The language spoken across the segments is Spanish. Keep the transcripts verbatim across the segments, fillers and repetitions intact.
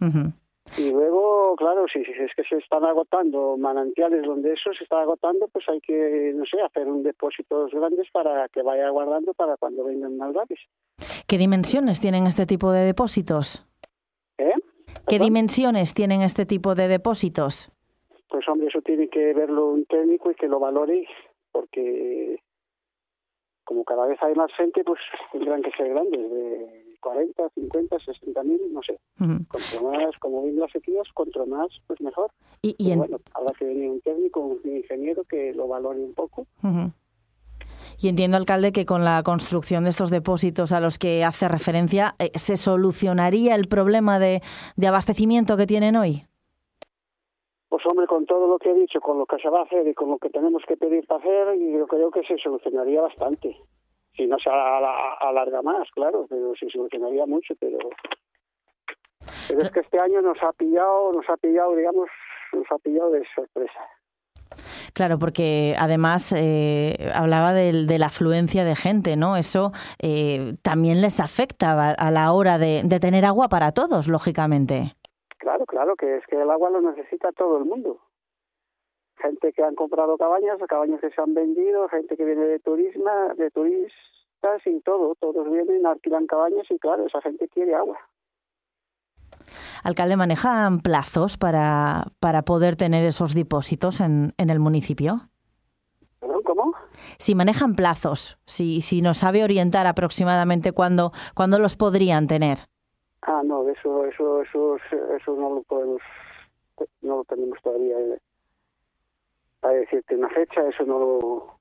Uh-huh. Y luego, claro, si, si es que se están agotando manantiales donde eso se está agotando, pues hay que, no sé, hacer un depósitos grandes para que vaya guardando para cuando vengan más aves. ¿Qué dimensiones tienen este tipo de depósitos? ¿Eh? ¿Qué ¿Perdón? dimensiones tienen este tipo de depósitos? Pues hombre, eso tiene que verlo un técnico y que lo valore, porque como cada vez hay más gente, pues tendrán que ser grandes, de cuarenta, cincuenta, sesenta mil, no sé. Uh-huh. Cuanto más, como ven las sequías, cuanto más, pues mejor. Y, y Pero en... bueno, habrá que venir un técnico, un ingeniero que lo valore un poco. Uh-huh. Y entiendo, alcalde, que con la construcción de estos depósitos a los que hace referencia, eh, ¿se solucionaría el problema de, de abastecimiento que tienen hoy? Pues hombre, con todo lo que he dicho, con lo que se va a hacer y con lo que tenemos que pedir para hacer, yo creo que se solucionaría bastante. Si no se alarga más, claro, pero se solucionaría mucho, pero... Pero es que este año nos ha pillado, nos ha pillado, digamos, nos ha pillado de sorpresa. Claro, porque además eh, hablaba de, de la afluencia de gente, ¿no? Eso eh, también les afecta a, a la hora de, de tener agua para todos, lógicamente. Claro, claro, que es que el agua lo necesita todo el mundo. Gente que han comprado cabañas, cabañas que se han vendido, gente que viene de turismo, de turistas y todo. Todos vienen, alquilan cabañas y claro, esa gente quiere agua. Alcalde, ¿manejan plazos para, para poder tener esos depósitos en, en el municipio? ¿Perdón, cómo? Si manejan plazos, si, si nos sabe orientar aproximadamente cuándo, cuándo los podrían tener. Ah, no, eso, eso, eso, eso no lo podemos, no lo tenemos todavía. Para decirte una fecha, eso no lo...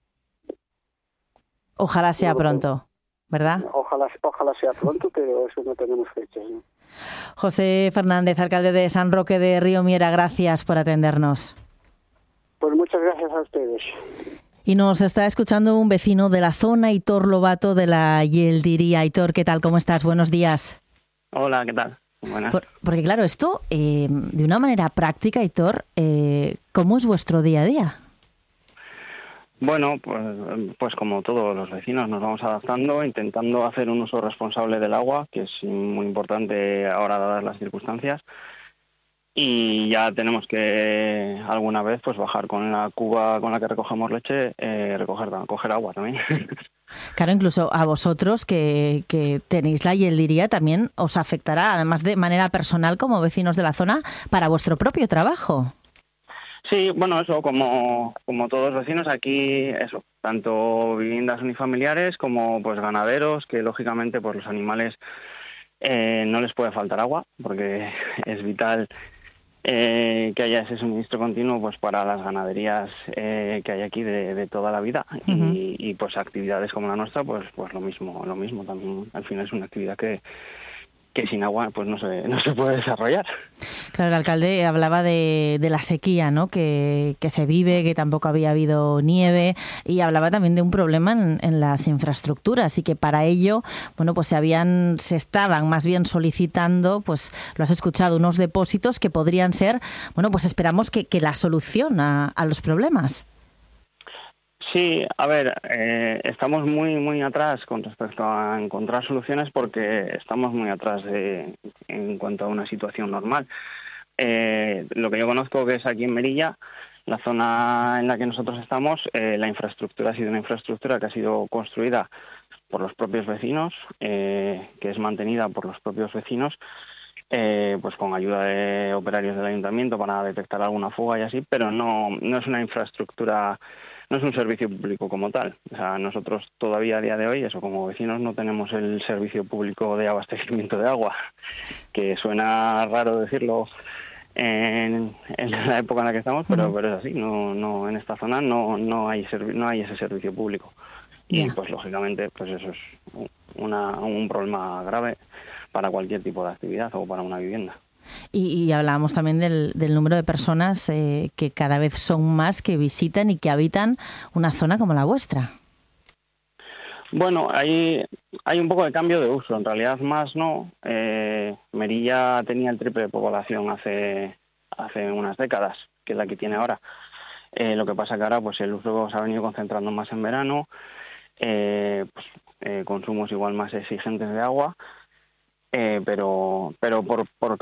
Ojalá sea no lo pronto, podemos. ¿Verdad? Ojalá, ojalá sea pronto, pero eso no tenemos fechas, ¿no? José Fernández, alcalde de San Roque de Río Miera, gracias por atendernos. Pues muchas gracias a ustedes. Y nos está escuchando un vecino de la zona, Aitor Lobato, de la Yeldiría. Aitor, ¿qué tal? ¿Cómo estás? Buenos días. Hola, ¿qué tal? Buenas. Por, porque claro, esto, eh, de una manera práctica, Aitor, eh, ¿cómo es vuestro día a día? Bueno, pues, pues como todos los vecinos nos vamos adaptando, intentando hacer un uso responsable del agua, que es muy importante ahora dadas las circunstancias. Y ya tenemos que alguna vez pues bajar con la cuba con la que recogemos leche, eh, recoger, coger agua también. Claro, incluso a vosotros que, que tenéis la Yeldiría también os afectará, además de manera personal como vecinos de la zona, para vuestro propio trabajo. Sí, bueno, eso, como, como todos los vecinos aquí, eso, tanto viviendas unifamiliares como pues ganaderos, que lógicamente pues los animales eh, no les puede faltar agua, porque es vital eh, que haya ese suministro continuo pues para las ganaderías eh, que hay aquí de, de toda la vida. Uh-huh. y, y pues actividades como la nuestra, pues pues lo mismo, lo mismo también. Al final es una actividad que que sin agua pues no se no se puede desarrollar. Claro, el alcalde hablaba de, de la sequía, ¿no? Que, que se vive, que tampoco había habido nieve, y hablaba también de un problema en, en las infraestructuras, y que para ello, bueno, pues se habían, se estaban más bien solicitando, pues lo has escuchado, unos depósitos que podrían ser, bueno, pues esperamos que, que la solución a, a los problemas. Sí, a ver, eh, estamos muy muy atrás con respecto a encontrar soluciones porque estamos muy atrás de, en cuanto a una situación normal. Eh, lo que yo conozco que es aquí en Melilla, la zona en la que nosotros estamos, eh, la infraestructura ha sido una infraestructura que ha sido construida por los propios vecinos, eh, que es mantenida por los propios vecinos, eh, pues con ayuda de operarios del ayuntamiento para detectar alguna fuga y así, pero no, no es una infraestructura... No es un servicio público como tal. O sea, nosotros todavía a día de hoy, eso como vecinos, no tenemos el servicio público de abastecimiento de agua, que suena raro decirlo en, en la época en la que estamos, pero, uh-huh. pero es así. No, no, en esta zona no, no hay servi- no hay ese servicio público. Y yeah. pues lógicamente, pues eso es una, un problema grave para cualquier tipo de actividad o para una vivienda. Y, y hablábamos también del, del número de personas eh, que cada vez son más que visitan y que habitan una zona como la vuestra. Bueno, hay, hay un poco de cambio de uso, en realidad más no. Eh, Melilla tenía el triple de población hace, hace unas décadas, que es la que tiene ahora. Eh, lo que pasa que ahora pues el uso se ha venido concentrando más en verano, eh, pues, eh, consumos igual más exigentes de agua, eh, pero, pero por, por